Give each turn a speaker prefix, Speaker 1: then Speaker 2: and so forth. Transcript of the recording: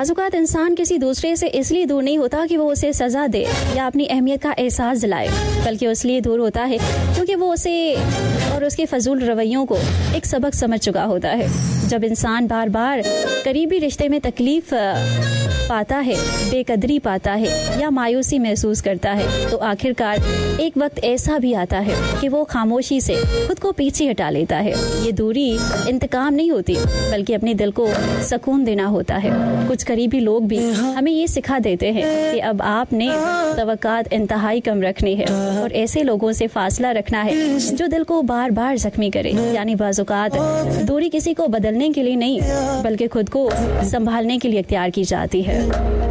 Speaker 1: बाज़-औक़ात इंसान किसी दूसरे से इसलिए दूर नहीं होता कि वो उसे सज़ा दे या अपनी अहमियत का एहसास दिलाए, बल्कि वो इसलिए दूर होता है क्योंकि वो उसे और उसके फजूल रवैयों को एक सबक समझ चुका होता है। जब इंसान बार बार करीबी रिश्ते में तकलीफ पाता है, बेकदरी पाता है या मायूसी महसूस करता है, तो आखिरकार एक वक्त ऐसा भी आता है कि वो खामोशी से खुद को पीछे हटा लेता है। ये दूरी इंतकाम नहीं होती, बल्कि अपने दिल को सुकून देना होता है। कुछ करीबी लोग भी हमें ये सिखा देते हैं कि अब आपने तवक्कात इंतहाई कम रखनी है और ऐसे लोगों से फासला रखना है जो दिल को बार बार जख्मी करे। यानी बाज़-औक़ात दूरी किसी को बदलने के लिए नहीं, बल्कि खुद को संभालने के लिए इख्तियार की जाती है।